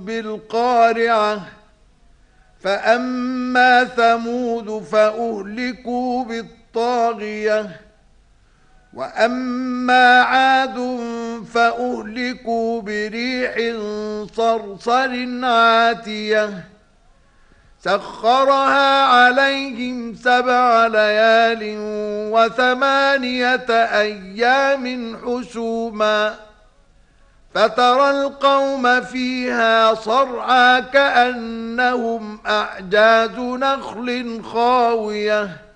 بالقارعة فأما ثمود فأهلكوا بالطاغية وأما عاد فأهلكوا بريح صرصر عاتية سخرها عليهم 7 ليال و8 أيام حسوما فترى القوم فيها صرعى كأنهم أعجاز نخل خاوية